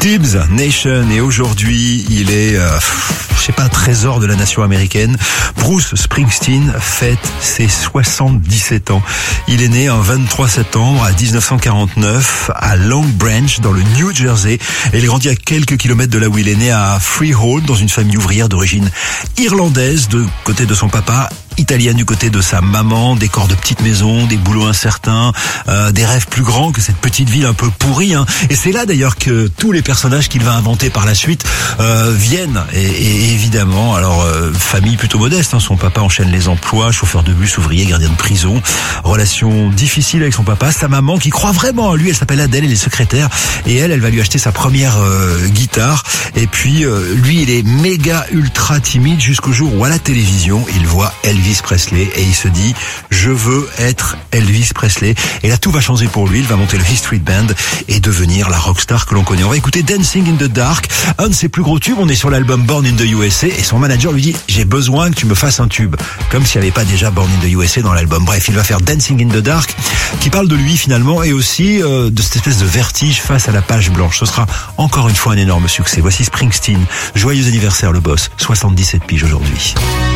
Dibs Nation, et aujourd'hui il est, un trésor de la nation américaine. Bruce Springsteen fête ses 77 ans. Il est né un 23 septembre à 1949 à Long Branch dans le New Jersey, et il est grandi à quelques kilomètres de là où il est né, à Freehold, dans une famille ouvrière d'origine irlandaise du côté de son papa, italienne du côté de sa maman, décor de petites maisons, des boulots incertains, des rêves plus grands que cette petite ville un peu pourrie, hein. Et c'est là d'ailleurs que tous les personnages qu'il va inventer par la suite viennent. Et évidemment, alors famille plutôt modeste, hein. Son papa enchaîne les emplois, chauffeur de bus, ouvrier, gardien de prison, relation difficile avec son papa. Sa maman qui croit vraiment en lui, elle s'appelle Adèle, elle est secrétaire, et elle va lui acheter sa première guitare. Et puis lui, il est méga ultra timide jusqu'au jour où à la télévision il voit Elvis Presley et il se dit je veux être Elvis Presley. Et là tout va changer pour lui, il va monter le E Street Band et devenir la rockstar que l'on connaît. On va écouter Dancing in the Dark, un de ses plus gros tubes. On est sur l'album Born in the USA et son manager lui dit j'ai besoin que tu me fasses un tube, comme s'il n'y avait pas déjà Born in the USA dans l'album. Bref, il va faire Dancing in the Dark qui parle de lui finalement, et aussi de cette espèce de vertige face à la page blanche. Ce sera encore une fois un énorme succès. Voici Springsteen. Joyeux anniversaire le boss, 77 piges aujourd'hui.